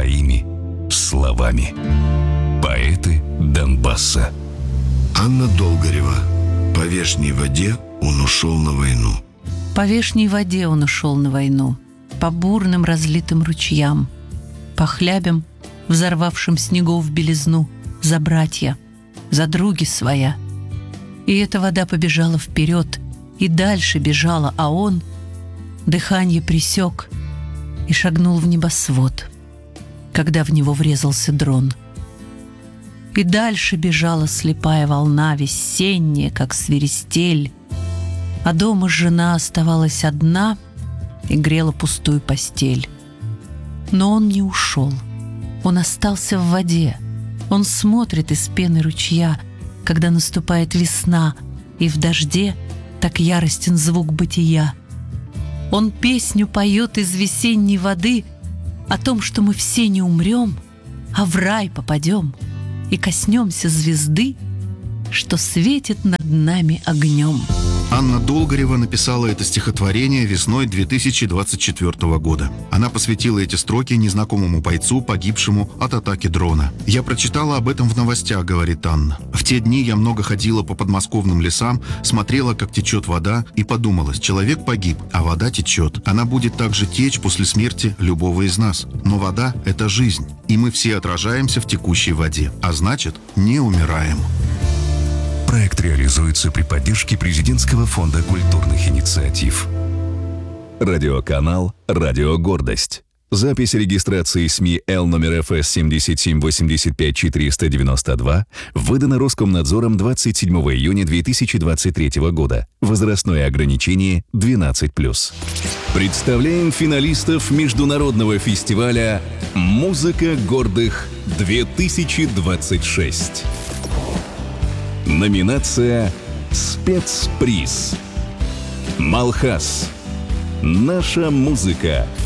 своими словами. Поэты Донбасса. Анна Долгорева. По вешней воде он ушел на войну. По вешней воде он ушел на войну, по бурным разлитым ручьям, по хлябям, взорвавшим снегов белизну, за братья, за други своя. И эта вода побежала вперед, и дальше бежала, а он дыхание пресек и шагнул в небосвод, когда в него врезался дрон. И дальше бежала слепая волна, весенняя, как свиристель, а дома жена оставалась одна и грела пустую постель. Но он не ушел, он остался в воде. Он смотрит из пены ручья, когда наступает весна, и в дожде так яростен звук бытия. Он песню поет из весенней воды о том, что мы все не умрем, а в рай попадем и коснемся звезды, что светит над нами огнем. Анна Долгорева написала это стихотворение весной 2024 года. Она посвятила эти строки незнакомому бойцу, погибшему от атаки дрона. «Я прочитала об этом в новостях», — говорит Анна. «В те дни я много ходила по подмосковным лесам, смотрела, как течет вода, и подумала, человек погиб, а вода течет. Она будет также течь после смерти любого из нас. Но вода — это жизнь, и мы все отражаемся в текущей воде, а значит, не умираем». Проект реализуется при поддержке Президентского фонда культурных инициатив. Радиоканал «Радио Гордость». Запись регистрации СМИ Л номер ФС 7785492 выдана Роскомнадзором 27 июня 2023 года. Возрастное ограничение 12+. Представляем финалистов международного фестиваля «Музыка гордых-2026». Номинация «Спецприз». Малхас. Наша музыка